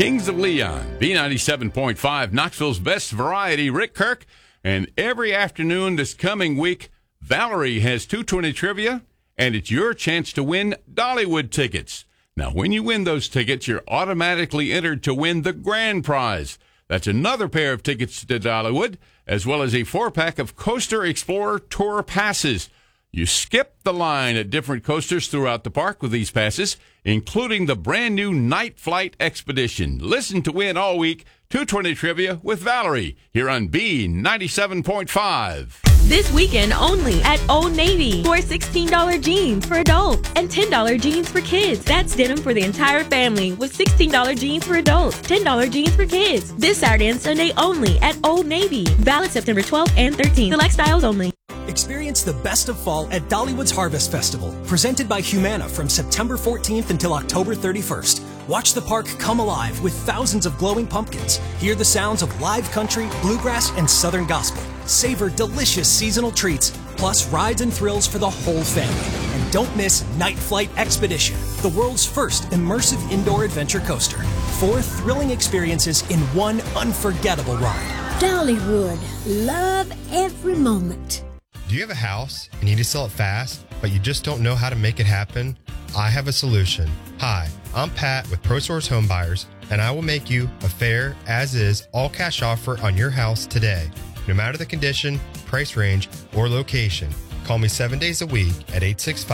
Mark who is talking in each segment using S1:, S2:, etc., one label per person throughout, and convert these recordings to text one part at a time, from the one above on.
S1: Kings of Leon, B97.5, Knoxville's best variety, Rick Kirk. And every afternoon this coming week, Valerie has 220 trivia, and it's your chance to win Dollywood tickets. Now, when you win those tickets, you're automatically entered to win the grand prize. That's another pair of tickets to Dollywood, as well as a 4-pack of Coaster Explorer Tour passes. You skip the line at different coasters throughout the park with these passes, including the brand new Night Flight Expedition. Listen to win all week, 220 Trivia with Valerie, here on B97.5.
S2: This weekend only at Old Navy for $16 jeans for adults and $10 jeans for kids. That's denim for the entire family with $16 jeans for adults, $10 jeans for kids. This Saturday and Sunday only at Old Navy. Valid September 12th and 13th. Select styles only.
S3: Experience the best of fall at Dollywood's Harvest Festival, presented by Humana from September 14th until October 31st. Watch the park come alive with thousands of glowing pumpkins. Hear the sounds of live country, bluegrass, and southern gospel. Savor delicious seasonal treats, plus rides and thrills for the whole family. And don't miss Night Flight Expedition, the world's first immersive indoor adventure coaster. 4 thrilling experiences in one unforgettable ride.
S4: Dollywood. Love every moment.
S5: Do you have a house and you need to sell it fast, but you just don't know how to make it happen? I have a solution. Hi, I'm Pat with ProSource Home Buyers, and I will make you a fair, as-is, all-cash offer on your house today. No matter the condition, price range, or location, call me 7 days a week at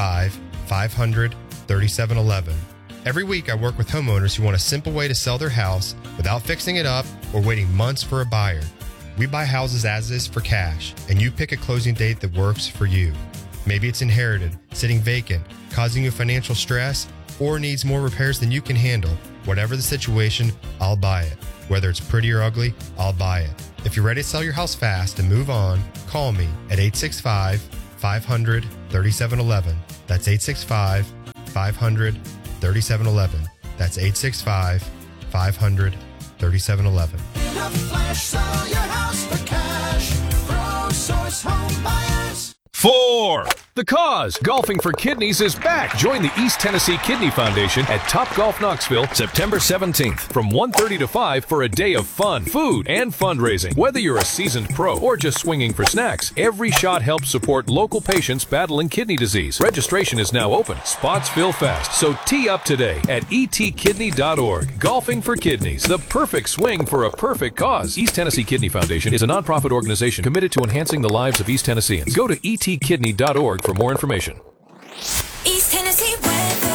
S5: 865-500-3711. Every week I work with homeowners who want a simple way to sell their house without fixing it up or waiting months for a buyer. We buy houses as is for cash, and you pick a closing date that works for you. Maybe it's inherited, sitting vacant, causing you financial stress, or needs more repairs than you can handle. Whatever the situation, I'll buy it. Whether it's pretty or ugly, I'll buy it. If you're ready to sell your house fast and move on, call me at 865-500-3711. That's 865-500-3711. That's 865-500-3711.
S6: In a flash, sell your house for cash. ProSource Home Buyers.
S7: 4. The Cause, Golfing for Kidneys is back. Join the East Tennessee Kidney Foundation at Topgolf Knoxville, September 17th from 1:30 to 5 for a day of fun, food, and fundraising. Whether you're a seasoned pro or just swinging for snacks, every shot helps support local patients battling kidney disease. Registration is now open. Spots fill fast, so tee up today at etkidney.org. Golfing for Kidneys, the perfect swing for a perfect cause. East Tennessee Kidney Foundation is a nonprofit organization committed to enhancing the lives of East Tennesseans. Go to etkidney.org for more information.
S8: East Tennessee weather.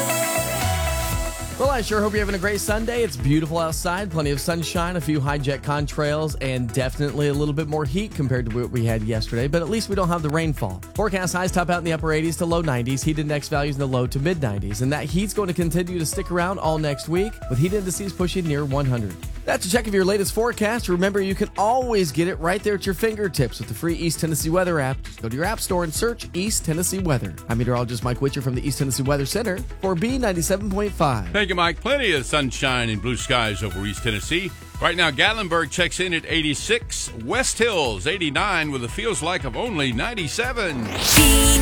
S9: Well, I sure hope you're having a great Sunday. It's beautiful outside, plenty of sunshine, a few high-jet contrails, and definitely a little bit more heat compared to what we had yesterday, but at least we don't have the rainfall. Forecast highs top out in the upper 80s to low 90s, heat index values in the low to mid 90s, and that heat's going to continue to stick around all next week, with heat indices pushing near 100. That's a check of your latest forecast. Remember, you can always get it right there at your fingertips with the free East Tennessee Weather app. Just go to your app store and search East Tennessee Weather. I'm meteorologist Mike Witcher from the East Tennessee Weather Center for B97.5.
S1: Thank you, Mike. Plenty of sunshine and blue skies over East Tennessee. Right now, Gatlinburg checks in at 86. West Hills, 89 with a feels like of only 97.